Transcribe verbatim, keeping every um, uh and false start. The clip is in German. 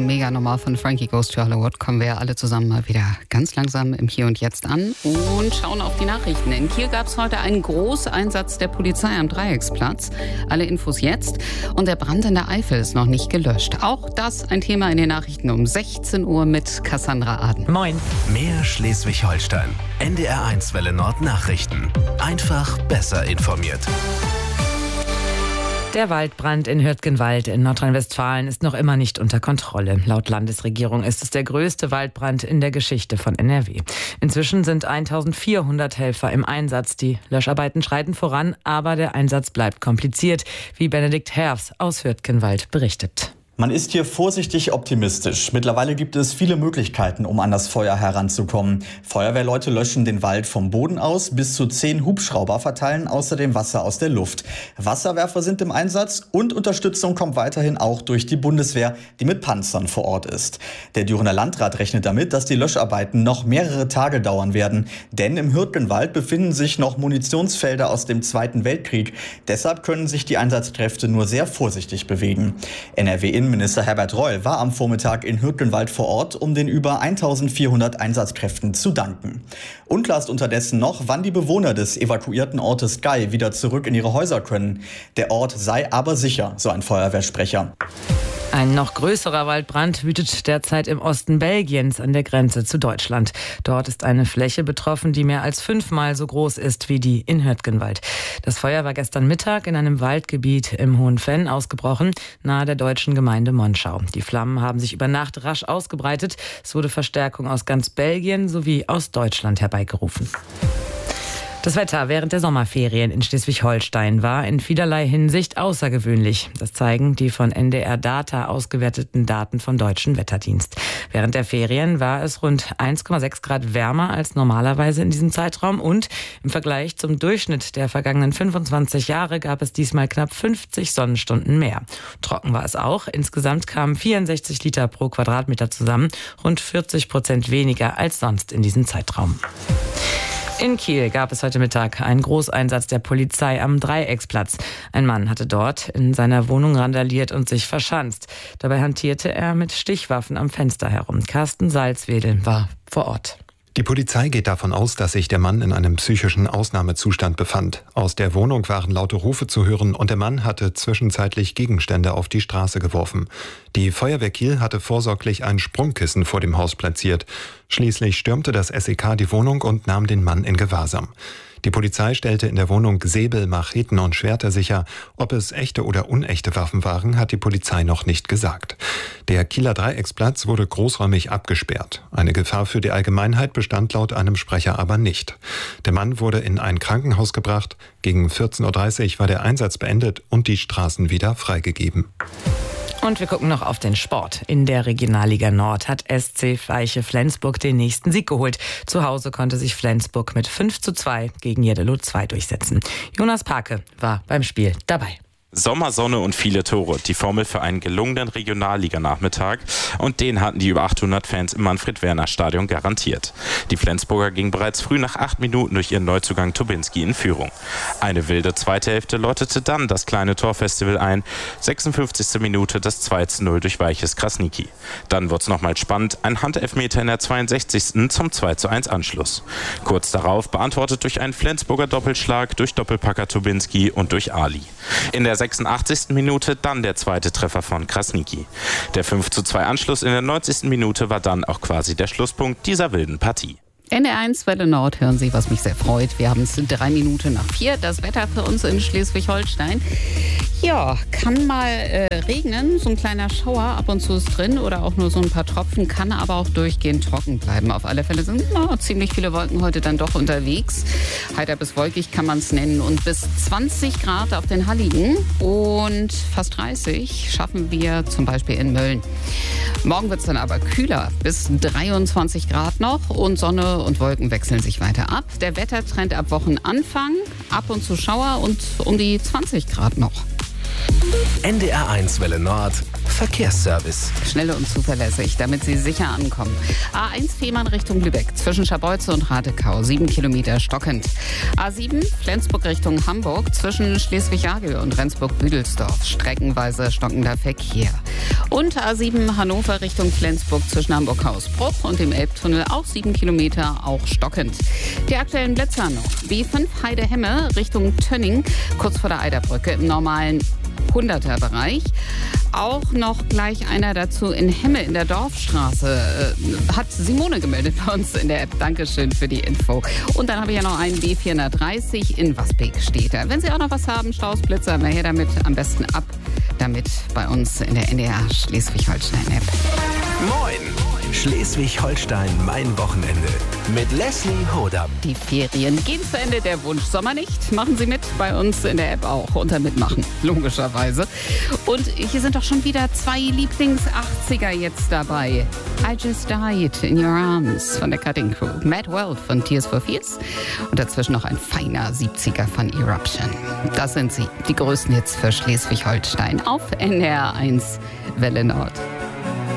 Mega Nummer von Frankie Goes to Hollywood kommen wir alle zusammen mal wieder ganz langsam im Hier und Jetzt an und schauen auf die Nachrichten. In Kiel gab es heute einen Großeinsatz der Polizei am Dreiecksplatz. Alle Infos jetzt. Und der Brand in der Eifel ist noch nicht gelöscht. Auch das ein Thema in den Nachrichten um sechzehn Uhr mit Cassandra Aden. Moin. Mehr Schleswig-Holstein. N D R eins Welle Nord Nachrichten. Einfach besser informiert. Der Waldbrand in Hürtgenwald in Nordrhein-Westfalen ist noch immer nicht unter Kontrolle. Laut Landesregierung ist es der größte Waldbrand in der Geschichte von N R W. Inzwischen sind eintausendvierhundert Helfer im Einsatz. Die Löscharbeiten schreiten voran, aber der Einsatz bleibt kompliziert, wie Benedikt Herfs aus Hürtgenwald berichtet. Man ist hier vorsichtig optimistisch. Mittlerweile gibt es viele Möglichkeiten, um an das Feuer heranzukommen. Feuerwehrleute löschen den Wald vom Boden aus, bis zu zehn Hubschrauber verteilen außerdem Wasser aus der Luft. Wasserwerfer sind im Einsatz und Unterstützung kommt weiterhin auch durch die Bundeswehr, die mit Panzern vor Ort ist. Der Dürener Landrat rechnet damit, dass die Löscharbeiten noch mehrere Tage dauern werden. Denn im Hürtgenwald befinden sich noch Munitionsfelder aus dem Zweiten Weltkrieg. Deshalb können sich die Einsatzkräfte nur sehr vorsichtig bewegen. N R W Innenminister Herbert Reul war am Vormittag in Hürtgenwald vor Ort, um den über eintausendvierhundert Einsatzkräften zu danken. Unklar ist unterdessen noch, wann die Bewohner des evakuierten Ortes Gei wieder zurück in ihre Häuser können. Der Ort sei aber sicher, so ein Feuerwehrsprecher. Ein noch größerer Waldbrand wütet derzeit im Osten Belgiens an der Grenze zu Deutschland. Dort ist eine Fläche betroffen, die mehr als fünfmal so groß ist wie die in Hürtgenwald. Das Feuer war gestern Mittag in einem Waldgebiet im Hohen Venn ausgebrochen, nahe der deutschen Gemeinde Monschau. Die Flammen haben sich über Nacht rasch ausgebreitet. Es wurde Verstärkung aus ganz Belgien sowie aus Deutschland herbeigerufen. Das Wetter während der Sommerferien in Schleswig-Holstein war in vielerlei Hinsicht außergewöhnlich. Das zeigen die von N D R Data ausgewerteten Daten vom Deutschen Wetterdienst. Während der Ferien war es rund eins Komma sechs Grad wärmer als normalerweise in diesem Zeitraum und im Vergleich zum Durchschnitt der vergangenen fünfundzwanzig Jahre gab es diesmal knapp fünfzig Sonnenstunden mehr. Trocken war es auch. Insgesamt kamen vierundsechzig Liter pro Quadratmeter zusammen, rund vierzig Prozent weniger als sonst in diesem Zeitraum. In Kiel gab es heute Mittag einen Großeinsatz der Polizei am Dreiecksplatz. Ein Mann hatte dort in seiner Wohnung randaliert und sich verschanzt. Dabei hantierte er mit Stichwaffen am Fenster herum. Carsten Salzwedel war vor Ort. Die Polizei geht davon aus, dass sich der Mann in einem psychischen Ausnahmezustand befand. Aus der Wohnung waren laute Rufe zu hören und der Mann hatte zwischenzeitlich Gegenstände auf die Straße geworfen. Die Feuerwehr Kiel hatte vorsorglich ein Sprungkissen vor dem Haus platziert. Schließlich stürmte das S E K die Wohnung und nahm den Mann in Gewahrsam. Die Polizei stellte in der Wohnung Säbel, Macheten und Schwerter sicher. Ob es echte oder unechte Waffen waren, hat die Polizei noch nicht gesagt. Der Kieler Dreiecksplatz wurde großräumig abgesperrt. Eine Gefahr für die Allgemeinheit bestand laut einem Sprecher aber nicht. Der Mann wurde in ein Krankenhaus gebracht. Gegen vierzehn Uhr dreißig war der Einsatz beendet und die Straßen wieder freigegeben. Und wir gucken noch auf den Sport. In der Regionalliga Nord hat S C Weiche Flensburg den nächsten Sieg geholt. Zu Hause konnte sich Flensburg mit fünf zu zwei gegen Jeddelo zwei durchsetzen. Jonas Parke war beim Spiel dabei. Sommersonne und viele Tore, die Formel für einen gelungenen Regionalliga-Nachmittag und den hatten die über achthundert Fans im Manfred-Werner-Stadion garantiert. Die Flensburger gingen bereits früh nach acht Minuten durch ihren Neuzugang Tobinski in Führung. Eine wilde zweite Hälfte läutete dann das kleine Torfestival ein, sechsundfünfzigste Minute das zwei zu null durch Weiches Krasniki. Dann wurde es nochmal spannend, ein Handelfmeter in der zweiundsechzigsten zum zwei zu eins Anschluss. Kurz darauf beantwortet durch einen Flensburger Doppelschlag, durch Doppelpacker Tobinski und durch Ali. In der sechsundachtzigsten Minute dann der zweite Treffer von Krasniki. Der fünf zu zwei Anschluss in der neunzigsten Minute war dann auch quasi der Schlusspunkt dieser wilden Partie. N D R eins Welle Nord hören Sie, was mich sehr freut. Wir haben es drei Minuten nach vier. Das Wetter für uns in Schleswig-Holstein. Ja, kann mal äh, regnen, so ein kleiner Schauer ab und zu ist drin oder auch nur so ein paar Tropfen, kann aber auch durchgehend trocken bleiben. Auf alle Fälle sind na, ziemlich viele Wolken heute dann doch unterwegs. Heiter bis wolkig kann man es nennen und bis zwanzig Grad auf den Halligen und fast dreißig schaffen wir zum Beispiel in Mölln. Morgen wird es dann aber kühler, bis dreiundzwanzig Grad noch und Sonne und Wolken wechseln sich weiter ab. Der Wettertrend ab Wochenanfang, ab und zu Schauer und um die zwanzig Grad noch. N D R eins Welle Nord Verkehrsservice. Schnell und zuverlässig, damit Sie sicher ankommen. A eins Fehmarn Richtung Lübeck, zwischen Scharbeutze und Ratekau, sieben Kilometer stockend. A sieben Flensburg Richtung Hamburg, zwischen Schleswig-Jagel und Rendsburg-Büdelsdorf, streckenweise stockender Verkehr. Und A sieben Hannover Richtung Flensburg zwischen Hamburg-Hausbruch und dem Elbtunnel auch sieben Kilometer, auch stockend. Die aktuellen Blitzer noch. B fünf Heide-Hemme Richtung Tönning, kurz vor der Eiderbrücke im normalen hunderter-Bereich. Auch noch gleich einer dazu in Hemme in der Dorfstraße. Äh, hat Simone gemeldet bei uns in der App. Dankeschön für die Info. Und dann habe ich ja noch einen B vierhundertdreißig in Wasbeek steht da. Wenn Sie auch noch was haben, Staus, Blitzer, her damit, am besten ab damit bei uns in der N D R Schleswig-Holstein-App. Moin! Schleswig-Holstein, mein Wochenende. Mit Leslie Hodam. Die Ferien gehen zu Ende, der Wunsch Sommer nicht. Machen Sie mit, bei uns in der App auch. Unter Mitmachen, logischerweise. Und hier sind doch schon wieder zwei Lieblings-achtziger jetzt dabei. I Just Died in Your Arms von der Cutting Crew. Mad World von Tears for Fears. Und dazwischen noch ein feiner siebziger von Eruption. Das sind sie, die größten Hits für Schleswig-Holstein auf N D R eins Welle Nord.